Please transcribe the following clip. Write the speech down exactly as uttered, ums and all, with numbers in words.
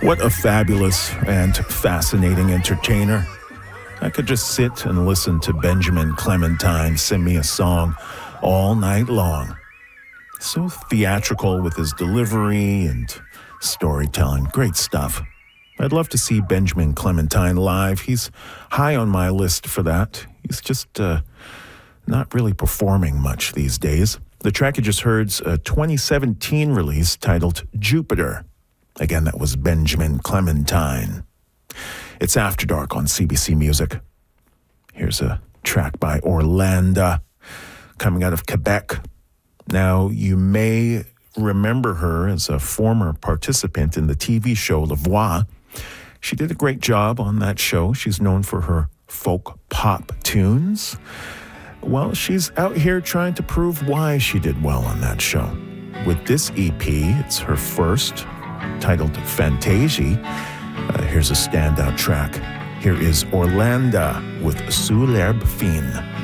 What a fabulous and fascinating entertainer. I could just sit and listen to Benjamin Clementine sing me a song all night long. So theatrical with his delivery and storytelling. Great stuff. I'd love to see Benjamin Clementine live. He's high on my list for that. He's just uh, not really performing much these days. The track you just heard's a twenty seventeen release titled Jupiter. Again, that was Benjamin Clementine. It's After Dark on C B C Music. Here's a track by Orlando, coming out of Quebec. Now, you may remember her as a former participant in the T V show La Voix. She did a great job on that show. She's known for her folk pop tunes. Well, she's out here trying to prove why she did well on that show. With this E P, it's her first, titled Fantasie. Uh, here's a standout track. Here is Orlando with Sous l'herbe fine.